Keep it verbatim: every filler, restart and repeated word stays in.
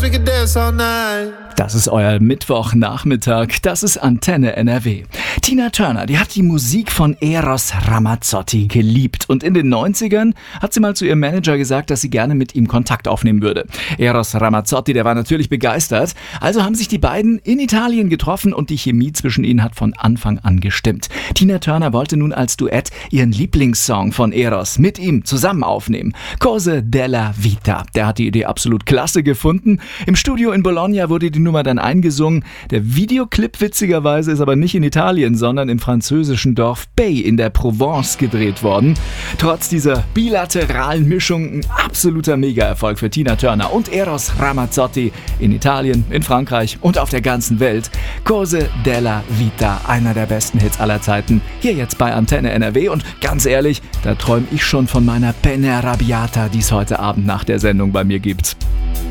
Das ist euer Mittwochnachmittag, das ist Antenne N R W. Tina Turner, die hat die Musik von Eros Ramazzotti geliebt und in den neunzigern hat sie mal zu ihrem Manager gesagt, dass sie gerne mit ihm Kontakt aufnehmen würde. Eros Ramazzotti, der war natürlich begeistert, also haben sich die beiden in Italien getroffen und die Chemie zwischen ihnen hat von Anfang an gestimmt. Tina Turner wollte nun als Duett ihren Lieblingssong von Eros mit ihm zusammen aufnehmen. Cose della Vita, der hat die Idee absolut klasse gefunden. Im Studio in Bologna wurde die Nummer dann eingesungen. Der Videoclip witzigerweise ist aber nicht in Italien, sondern im französischen Dorf Bay in der Provence gedreht worden. Trotz dieser bilateralen Mischung ein absoluter Mega-Erfolg für Tina Turner und Eros Ramazzotti in Italien, in Frankreich und auf der ganzen Welt. Cose della Vita, einer der besten Hits aller Zeiten, hier jetzt bei Antenne N R W und ganz ehrlich, da träume ich schon von meiner Penne Arrabbiata, die es heute Abend nach der Sendung bei mir gibt.